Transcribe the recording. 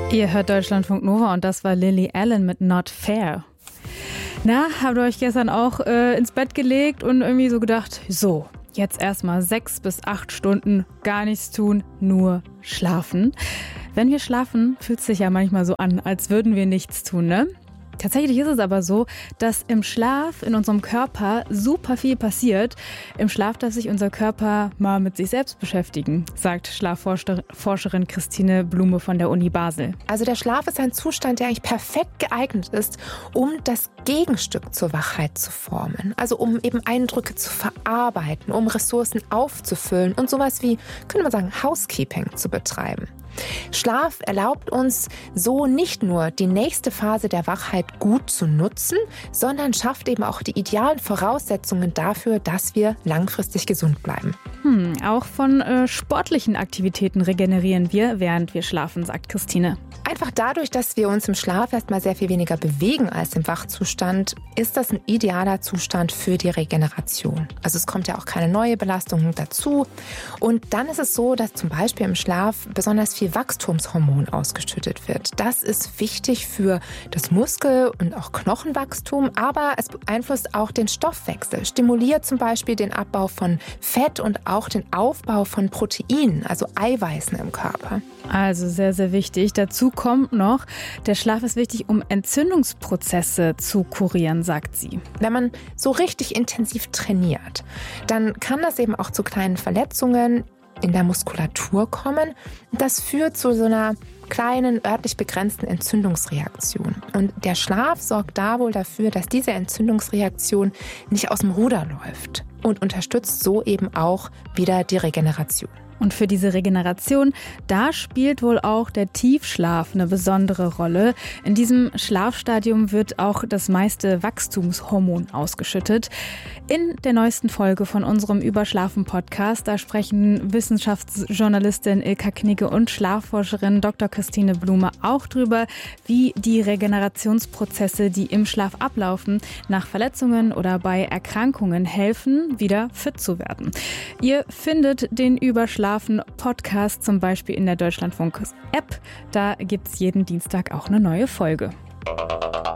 Ihr hört Deutschlandfunk Nova und das war Lily Allen mit Not Fair. Na, habt ihr euch gestern auch ins Bett gelegt und irgendwie so gedacht, so, jetzt erstmal 6 bis 8 Stunden gar nichts tun, nur schlafen. Wenn wir schlafen, fühlt es sich ja manchmal so an, als würden wir nichts tun, ne? Tatsächlich ist es aber so, dass im Schlaf in unserem Körper super viel passiert. Im Schlaf darf sich unser Körper mal mit sich selbst beschäftigen, sagt Schlafforscherin Christine Blume von der Uni Basel. Also der Schlaf ist ein Zustand, der eigentlich perfekt geeignet ist, um das Gegenstück zur Wachheit zu formen. Also um eben Eindrücke zu verarbeiten, um Ressourcen aufzufüllen und sowas wie, könnte man sagen, Housekeeping zu betreiben. Schlaf erlaubt uns so nicht nur die nächste Phase der Wachheit gut zu nutzen, sondern schafft eben auch die idealen Voraussetzungen dafür, dass wir langfristig gesund bleiben. Auch von sportlichen Aktivitäten regenerieren wir, während wir schlafen, sagt Christine. Einfach dadurch, dass wir uns im Schlaf erstmal sehr viel weniger bewegen als im Wachzustand, ist das ein idealer Zustand für die Regeneration. Also es kommt ja auch keine neue Belastung dazu. Und dann ist es so, dass zum Beispiel im Schlaf besonders viel Wachstumshormon ausgeschüttet wird. Das ist wichtig für das Muskel- und auch Knochenwachstum, aber es beeinflusst auch den Stoffwechsel, stimuliert zum Beispiel den Abbau von Fett und auch den Aufbau von Proteinen, also Eiweißen im Körper. Also sehr, sehr wichtig. Dazu kommt noch, der Schlaf ist wichtig, um Entzündungsprozesse zu kurieren, sagt sie. Wenn man so richtig intensiv trainiert, dann kann das eben auch zu kleinen Verletzungen in der Muskulatur kommen. Das führt zu so einer kleinen, örtlich begrenzten Entzündungsreaktion. Und der Schlaf sorgt da wohl dafür, dass diese Entzündungsreaktion nicht aus dem Ruder läuft und unterstützt so eben auch wieder die Regeneration. Und für diese Regeneration, da spielt wohl auch der Tiefschlaf eine besondere Rolle. In diesem Schlafstadium wird auch das meiste Wachstumshormon ausgeschüttet. In der neuesten Folge von unserem Überschlafen-Podcast, da sprechen Wissenschaftsjournalistin Ilka Knigge und Schlafforscherin Dr. Christine Blume auch drüber, wie die Regenerationsprozesse, die im Schlaf ablaufen, nach Verletzungen oder bei Erkrankungen helfen, wieder fit zu werden. Ihr findet den Überschlafen-Podcast zum Beispiel in der Deutschlandfunk-App. Da gibt es jeden Dienstag auch eine neue Folge.